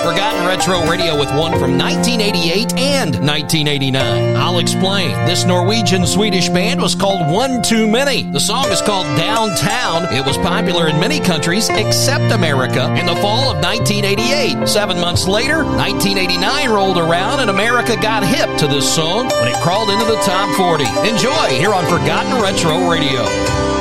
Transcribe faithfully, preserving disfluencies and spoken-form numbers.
Forgotten Retro Radio with one from nineteen eighty-eight and nineteen eighty-nine. I'll explain. This Norwegian-Swedish band was called One Too Many. The song is called Downtown. It was popular in many countries except America in the fall of nineteen eighty-eight. Seven months later, nineteen eighty-nine rolled around and America got hip to this song when it crawled into the top forty. Enjoy here on Forgotten Retro Radio.